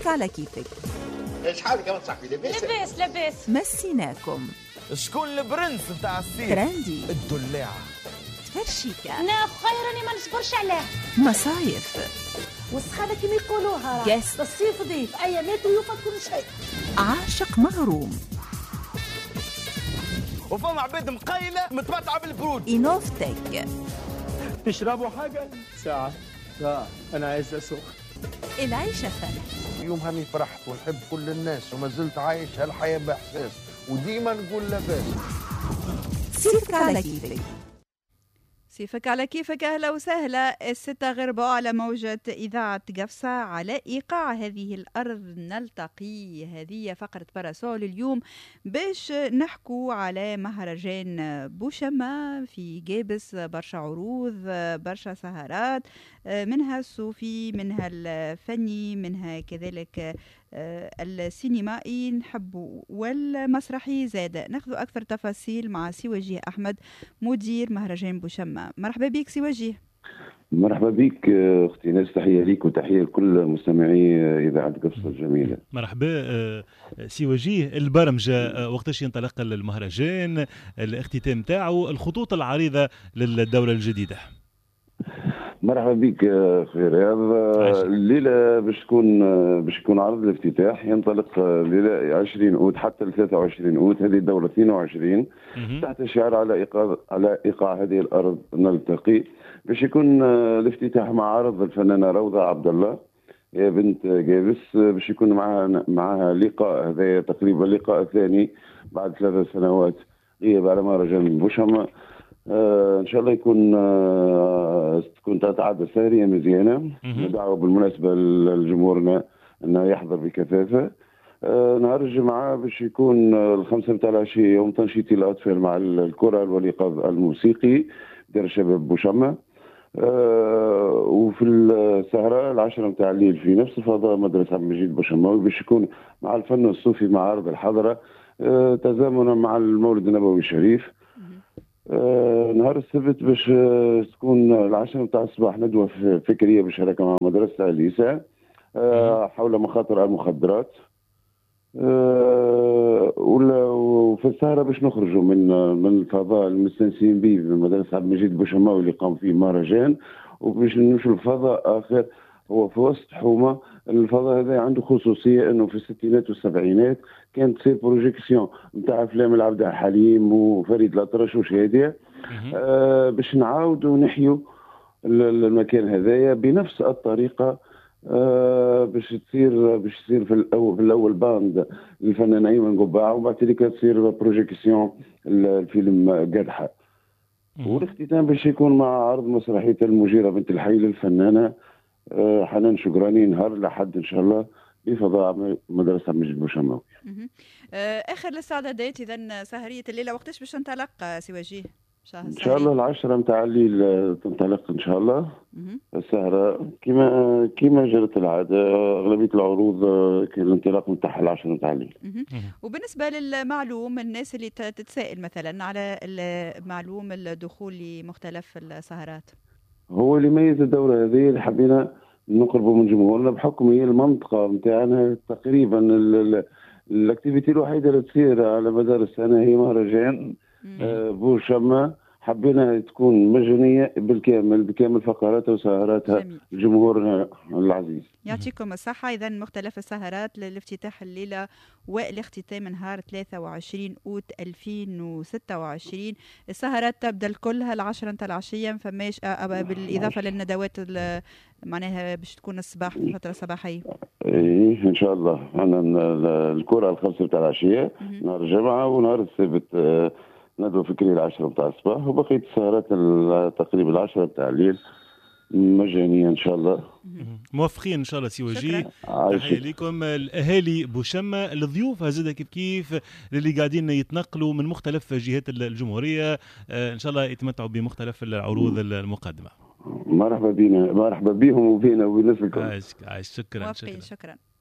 سيفك على كيفك. ايش حالك يا صاحبي؟ لاباس مسيناكم. شكون البرنس نتاع السيف؟ ترندي، الدلاعة، تفرشيكا، انا خيرني ما نصبرش عليه، مصايف، والسخانه كما يقولوها Guest. الصيف ضيف ايامات ويوفى كل شيء، عاشق مغروم، وفما عباد مقايلة متمتعة بالبرود. إنوفتك، تشربوا حاجة؟ ساعة أنا عايز أسوق. العيشة فرح. اليوم هاني فرحت ونحب كل الناس وما زلت عايش هالحياة بإحساس وديما نقول لاباس. سيفك على كيفك. سيفك على كيفك. أهلا وسهلا. 6:15 على موجة إذاعة قفصة. على إيقاع هذه الأرض نلتقي. هذه فقرة باراسول اليوم باش نحكو على مهرجان بوشمة في قابس. برشا عروض، برشا سهرات، منها الصوفي، منها الفني، منها كذلك السينمائي نحبه والمسرحي زاد. ناخذ أكثر تفاصيل مع سي وجيه أحمد مدير مهرجان بوشمة. مرحبا بك سي وجيه. مرحبا بك اختي ناس، تحيه ليك وتحيه لكل مستمعي اذاعه قفصه الجميله. مرحبا سي وجيه. البرمجه وقتاش ينطلق المهرجان، الاختتام تاعو، الخطوط العريضه للدوره الجديده؟ مرحبا بك اخي رياض. الليله باش تكون عرض الافتتاح ينطلق ليله 20 اوت حتى ل 23 اوت. هذه الدوره 22 تحت شعار على ايقاع هذه الارض نلتقي. باش يكون الافتتاح مع عرض الفنانه روضه عبد الله يا بنت قابس. باش يكون معها لقاء، هذا تقريبا اللقاء الثاني بعد 3 سنوات غياب على مهرجان بوشمة. ان شاء الله تكون تتعدى سهريه مزيانه. ندعو بالمناسبه لجمهورنا انه يحضر بكثافه. نهار الجمعه باش يكون الخمسة متاع العشيه يوم تنشيط الاطفال مع الكورال والايقاظ الموسيقي دار شباب بوشمة. وفي السهره 10 متاع الليل في نفس الفضاء مدرسه عبد المجيد بوشمة باش يكون مع الفن الصوفي مع عرض الحضره تزامنا مع المولد النبوي الشريف. نهار السبت باش تكون 10 متاع الصباح ندوه فكريه بشراكه مع مدرسه اليساء حول مخاطر المخدرات. وفي السهره باش نخرجوا من الفضاء المستنسين به بمدرسه عبد المجيد بوشمة اللي قام فيه المهرجان، وباش نمشوا لفضاء اخر هو في وسط حومه. الفضاء هذا عنده خصوصيه انه في الستينات والسبعينات كانت تصير بروجيكسيون نتاع افلام العبد الحليم وفريد الأطرش وشاديه. باش نعاودوا نحيوا المكان هذايا بنفس الطريقه. باش تصير في الاول باند الفنان ايمن قباع، وبعد ذلك تصير بروجيكسيون الفيلم قدحه. والاختتام باش يكون مع عرض مسرحيه المجيره بنت الحي للفنانه حنان شكراني نهار الأحد ان شاء الله بفضاء مدرسه عبد المجيد بوشمة. اخر الاستعدادات اذا سهريه الليله وقتاش باش تنطلق سي وجيه؟ ان شاء الله 10 متاع الليل تنطلق ان شاء الله السهره كما جرت العاده. اغلبيه العروض كان الانطلاق نتاعها 10 متاع الليل. وبالنسبه للمعلوم الناس اللي تتسائل مثلا على المعلوم الدخول لمختلف السهرات، هو اللي يميز الدوره هذه اللي حبينا نقربوا من جمهورنا بحكم هي المنطقه نتاعنا تقريبا الاكتيفيتي الوحيده اللي تصير على مدار السنه هي مهرجان بوشمة. حبينا تكون مجانيه بكامل فقراتها وسهراتها لجمهورنا العزيز. يعطيكم الصحه. اذا مختلف السهرات للافتتاح الليله والاختتام نهار 23 اوت 2026. السهرات تبدا كلها 10 متاع العشيه، ما فماش بالاضافه للندوات معناها باش تكون الصباح في فتره صباحيه. ايه ان شاء الله. انا الكره 5 متاع العشيه نهار الجمعه، ونهار السبت ندوة فكرية 10 متاع الصباح، وبقية السهرات تقريبا 10 متاع الليل مجانية إن شاء الله. موفقين إن شاء الله سي وجيه. تحية لكم الأهالي بوشمة، الضيوف هزدا كيف اللي قاعدين يتنقلوا من مختلف جهات الجمهورية، إن شاء الله يتمتعوا بمختلف العروض المقدمة. مرحبا بهم وبينا وبالناس الكل. عايش شكرا. شكرا.